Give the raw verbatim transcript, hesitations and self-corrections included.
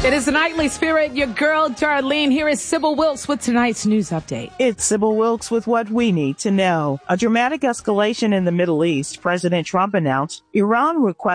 It is the Nightly Spirit, your girl, Darlene. Here is Sybil Wilkes with tonight's news update. It's Sybil Wilkes with what we need to know. A dramatic escalation in the Middle East. President Trump announced Iran requests